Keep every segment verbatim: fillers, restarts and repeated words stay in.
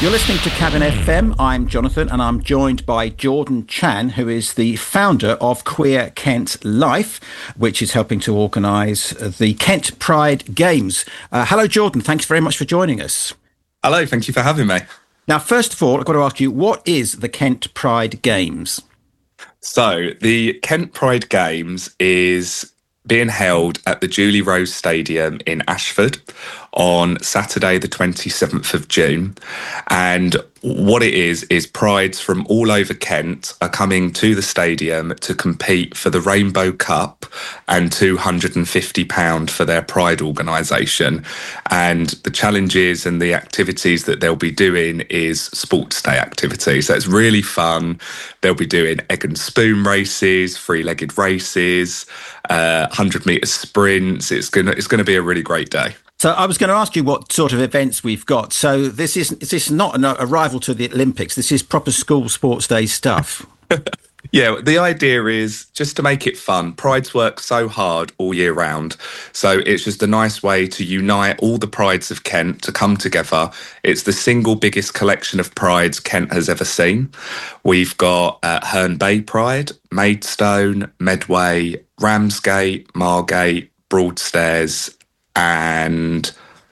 You're listening to Cabin F M. I'm Jonathan, and I'm joined by Jordan Chan, who is the founder of Queer Kent Life, which is helping to organise the Kent Pride Games. Uh, hello, Jordan. Thanks very much for joining us. Hello, thank you for having me. Now, first of all, I've got to ask you, what is the Kent Pride Games? So, the Kent Pride Games is being held at the Julie Rose Stadium in Ashford on Saturday the twenty-seventh of June. And what it is, is prides from all over Kent are coming to the stadium to compete for the Rainbow Cup and two hundred fifty pounds for their Pride organisation. And the challenges and the activities that they'll be doing is sports day activities. So it's really fun. They'll be doing egg and spoon races, three-legged races, uh, one hundred metre sprints. It's gonna, it's gonna be a really great day. So I was going to ask you what sort of events we've got. So this is this is not a rival to the Olympics. This is proper school sports day stuff. Yeah, the idea is just to make it fun. Prides work so hard all year round. So it's just a nice way to unite all the prides of Kent to come together. It's the single biggest collection of prides Kent has ever seen. We've got uh, Herne Bay Pride, Maidstone, Medway, Ramsgate, Margate, Broadstairs, and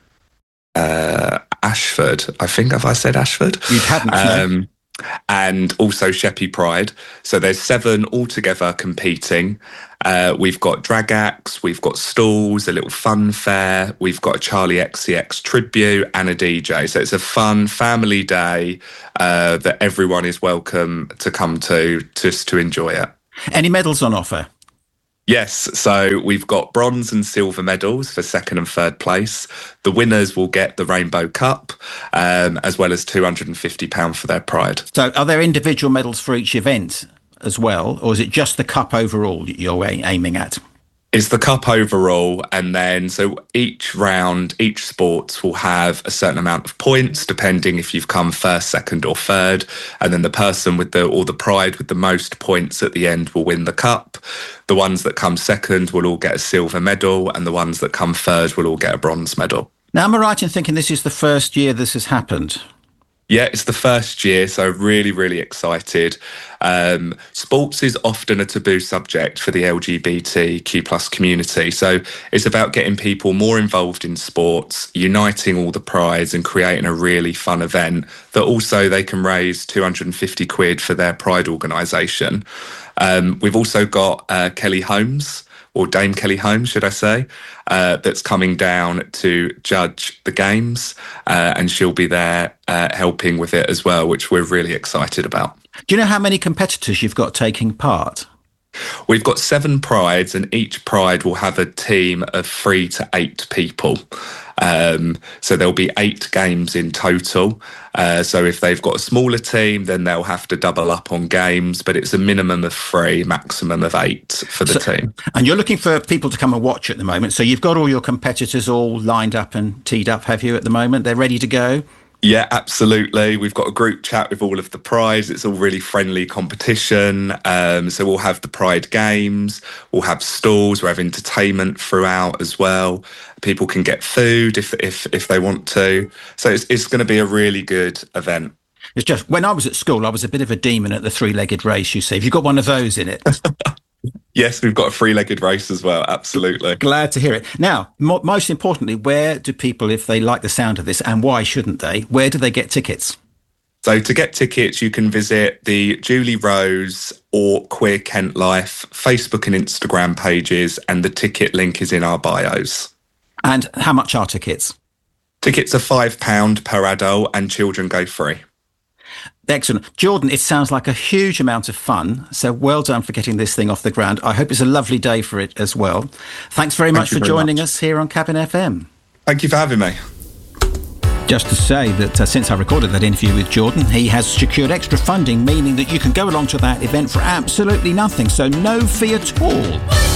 uh, Ashford. I think, have I said Ashford? You hadn't. Um, no. And also Sheppey Pride. So there's seven altogether competing. Uh, we've got drag acts, we've got stalls, a little fun fair, we've got a Charlie X C X tribute and a D J. So it's a fun family day uh, that everyone is welcome to come to, just to enjoy it. Any medals on offer? Yes, so we've got bronze and silver medals for second and third place. The winners will get the Rainbow Cup, um, as well as two hundred fifty pounds for their pride. So are there individual medals for each event as well, or is it just the cup overall you're aiming at? It's the cup overall, and then so each round, each sports will have a certain amount of points, depending if you've come first, second or third, and then the person with the or the pride with the most points at the end will win the cup. The ones that come second will all get a silver medal, and the ones that come third will all get a bronze medal. Now, am I right in thinking this is the first year this has happened? Yeah, it's the first year, so really, really excited. Um, sports is often a taboo subject for the L G B T Q plus community, so it's about getting people more involved in sports, uniting all the prides and creating a really fun event that also they can raise two hundred fifty quid for their Pride organisation. Um, we've also got uh, Kelly Holmes, or Dame Kelly Holmes, should I say, uh, that's coming down to judge the games, uh, and she'll be there uh, helping with it as well, which we're really excited about. Do you know how many competitors you've got taking part? We've got seven prides, and each pride will have a team of three to eight people. Um, so there'll be eight games in total. Uh, so if they've got a smaller team, then they'll have to double up on games, but it's a minimum of three, maximum of eight for the so, team. And you're looking for people to come and watch at the moment. So you've got all your competitors all lined up and teed up, have you, at the moment? They're ready to go? Yeah, absolutely. We've got a group chat with all of the prides. It's all really friendly competition. Um, so we'll have the Pride games, we'll have stalls, we'll have entertainment throughout as well. People can get food if if if they want to. So it's it's going to be a really good event. It's just, when I was at school, I was a bit of a demon at the three-legged race, you see. Have you got one of those in it? Yes, we've got a three-legged race as well, absolutely. Glad to hear it. Now, mo- most importantly, where do people, if they like the sound of this, and why shouldn't they, where do they get tickets? So to get tickets, you can visit the Julie Rose or Queer Kent Life Facebook and Instagram pages, and the ticket link is in our bios. And how much are tickets? Tickets are five pounds per adult, and children go free. Excellent. Jordan, it sounds like a huge amount of fun. So well done for getting this thing off the ground. I hope it's a lovely day for it as well. Thanks very much for joining us here on Cabin F M. Thank you for having me. Just to say that uh, since I recorded that interview with Jordan, he has secured extra funding, meaning that you can go along to that event for absolutely nothing. So no fee at all.